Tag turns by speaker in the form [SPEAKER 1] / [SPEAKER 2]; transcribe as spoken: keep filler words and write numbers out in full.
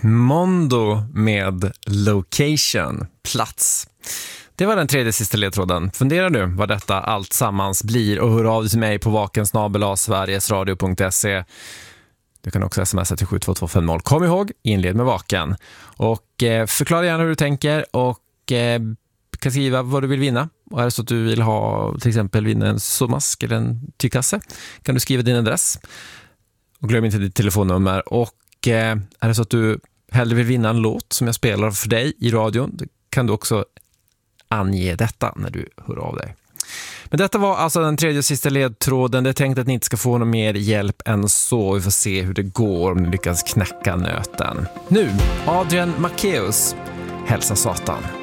[SPEAKER 1] Mondo med Location, plats. Det var den tredje sista ledtråden. Funderar du vad detta allt sammans blir och hör av dig till mig på vaken snabel-a sverigesradio punkt se. Du kan också smsa till sju två två fem noll. Kom ihåg, inled med vaken. Och eh, förklara gärna hur du tänker och eh, kan skriva vad du vill vinna. Och är det så att du vill ha till exempel vinna en somask eller en tygkasse kan du skriva din adress. Och glöm inte ditt telefonnummer. Och eh, är det så att du hellre vill vinna en låt som jag spelar för dig i radion, då kan du också ange detta när du hör av dig. Men detta var alltså den tredje och sista ledtråden. Det är tänkt att ni inte ska få någon mer hjälp än så. Vi får se hur det går om ni lyckas knäcka nöten. Nu, Adrian Macéus, Hälsa Satan.